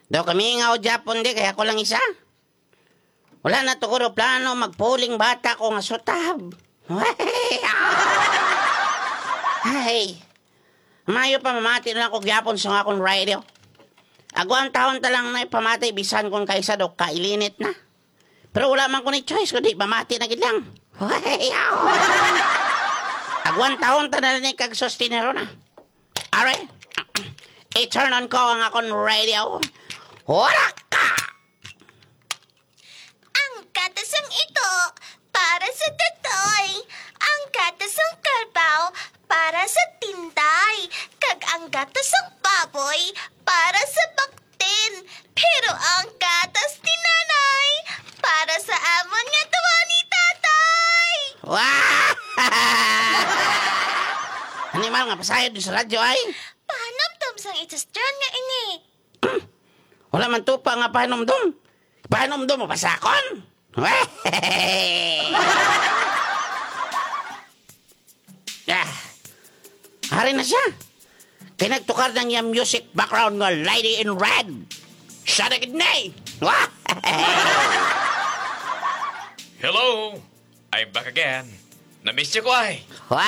Daw kami nga o Japon di, kaya ko lang isa. Wala na to ko plano, magpuling bata ko nga sutab. Ay, mayo pa mamati na ako gyapon sa akong radio. Agwang taon ta lang na ipamati, bisan kong kaisa do, kailinit na. Pero wala man ko ni choice, kundi pamati na gid lang. Agwang taon ta na ni kag sustinero na. Are, i-turn on ko ang akong radio. Wala ka! Ang katasang ito para sa tatoy. Ang katasang karbaw para sa tinday. Kag ang katasang baboy para sa baktin. Pero ang katas ni nanay para sa amon nga tuwa ni tatay. Wah! Animal nga pasayod din sa radyo ay. Panom sang itusdyan nga ini. Wala man tupa nga pahinomdom. Pahinomdom mo pasakon? Ah, hari na siya. Kaya nagtukar ng yung music background nga Lady in Red. Siya na gidnay. Hello! I'm back again. Na-miss niyo ko ay.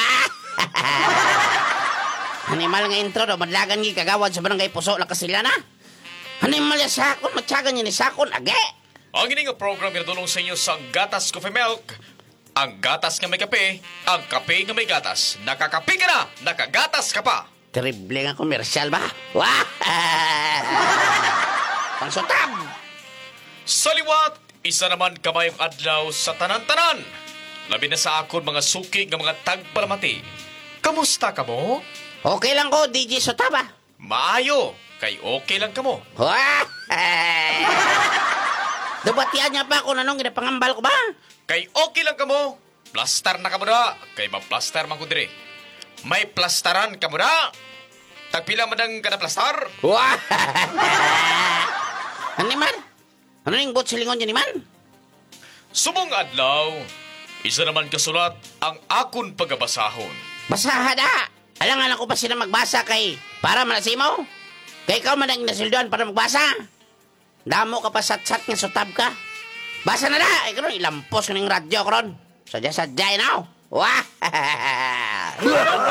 Animal nga intro do, madlagan gi kagawad sa barangay Puso la kasila na. Animal ya sakon, matyagan niya ni sakon, age. Ang ining nga program ginadulong sa inyo sa Gatas Coffee Milk. Ang gatas nga may kape, ang kape nga may gatas. Nakakape ka na, nakagatas ka pa. Terrible nga komersyal ba? Pangsutab! Sa liwat, isa naman kamayong adlaw sa tanan-tanan. Labi na sa akon mga suki nga mga tagpalamati. Kamusta ka mo? Okay lang ko, DJ Sotaba. Maayo, kay okay lang ka mo. Dubatian niya pa kung anong ginapangambal ko ba? Kay okay lang ka mo. Plaster na ka mo na, kay ma-plaster man ko dire. May plastaran ka mo na. Tagpila man ang kada plaster. Ano man? Ano yung bot silingon niya ni man? Subong adlaw, isa naman kasulat ang akon pagabasahon. Basaha na! Alangan ako pa sila magbasa kay para manasimaw. Kay ikaw man ang nasildoan para magbasa. Damo ka pa sat-sat nga sutab ka. Basa na na! Ay karon ilampos ko ng radyo karon. Sadya-sadya na. Wah!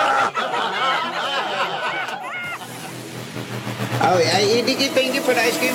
Oh, I thank you for the ice cream.